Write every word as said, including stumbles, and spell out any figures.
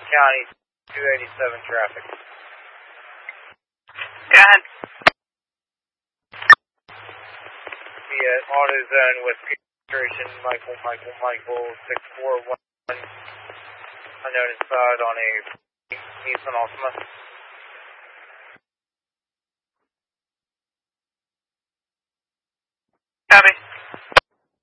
County two eighty-seven traffic. Go ahead. Be at AutoZone with registration Michael, Michael, Michael six four one, unknown inside on a Nissan Altima. Copy.